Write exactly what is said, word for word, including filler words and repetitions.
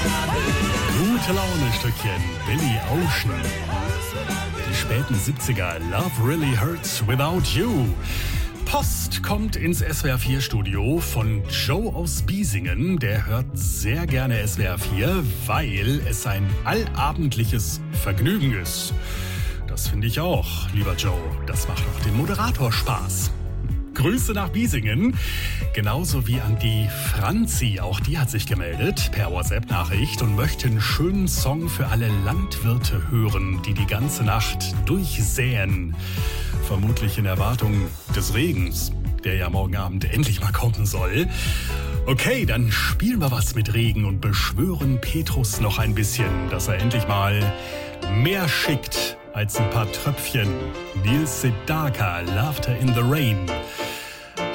Gute Laune-Stückchen, Billy Ocean. Die späten siebziger, Love Really Hurts Without You. Post kommt ins S W R vier Studio von Joe aus Biesingen. Der hört sehr gerne S W R vier, weil es ein allabendliches Vergnügen ist. Das finde ich auch, lieber Joe. Das macht auch dem Moderator Spaß. Grüße nach Biesingen, genauso wie an die Franzi. Auch die hat sich gemeldet per WhatsApp-Nachricht und möchte einen schönen Song für alle Landwirte hören, die die ganze Nacht durchsäen. Vermutlich in Erwartung des Regens, der ja morgen Abend endlich mal kommen soll. Okay, dann spielen wir was mit Regen und beschwören Petrus noch ein bisschen, dass er endlich mal mehr schickt als ein paar Tröpfchen. Nils Sedaka, Laughter in the Rain.